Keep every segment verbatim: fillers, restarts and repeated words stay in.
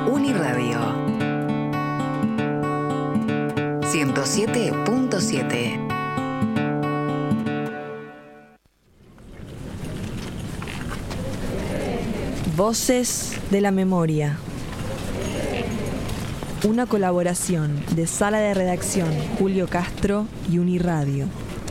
Uniradio ciento siete punto siete. Voces de la Memoria. Una colaboración de Sala de Redacción Julio Castro y Uniradio.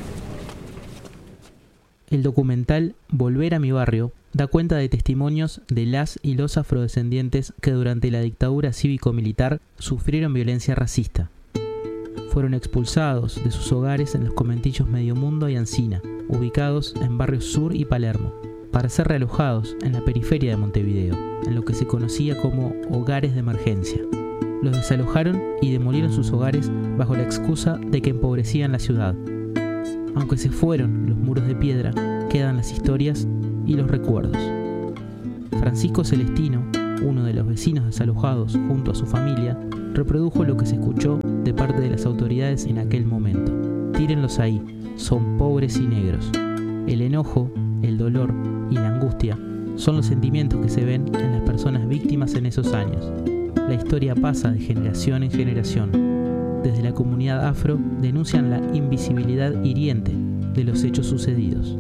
El documental Volver a mi barrio da cuenta de testimonios de las y los afrodescendientes que durante la dictadura cívico-militar sufrieron violencia racista. Fueron expulsados de sus hogares en los conventillos Medio Mundo y Ancina, ubicados en Barrios Sur y Palermo, para ser realojados en la periferia de Montevideo, en lo que se conocía como hogares de emergencia. Los desalojaron y demolieron sus hogares bajo la excusa de que empobrecían la ciudad. Aunque se fueron los muros de piedra, quedan las historias y los recuerdos. Francisco Celestino, uno de los vecinos desalojados junto a su familia, reprodujo lo que se escuchó de parte de las autoridades en aquel momento. Tírenlos ahí, son pobres y negros. El enojo, el dolor y la angustia son los sentimientos que se ven en las personas víctimas en esos años. La historia pasa de generación en generación. Desde la comunidad afro denuncian la invisibilidad hiriente de los hechos sucedidos.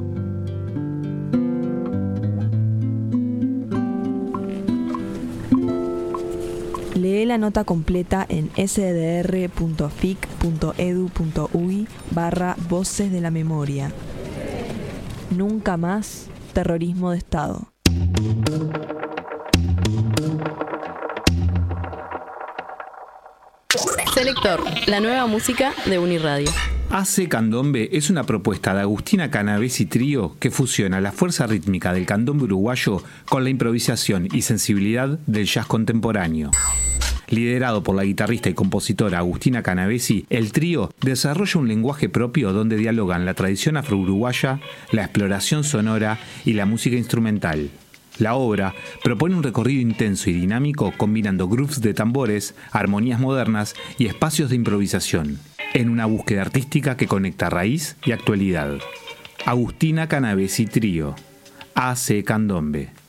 Lee la nota completa en sdr.fic.edu.uy barra Voces de la Memoria. Nunca más terrorismo de Estado. Selector, la nueva música de Uniradio. A C Candombe es una propuesta de Agustina Canavesi Trío que fusiona la fuerza rítmica del candombe uruguayo con la improvisación y sensibilidad del jazz contemporáneo. Liderado por la guitarrista y compositora Agustina Canavesi, el trío desarrolla un lenguaje propio donde dialogan la tradición afro-uruguaya, la exploración sonora y la música instrumental. La obra propone un recorrido intenso y dinámico combinando grooves de tambores, armonías modernas y espacios de improvisación, en una búsqueda artística que conecta raíz y actualidad. Agustina Canavesi Trío, A C Candombe.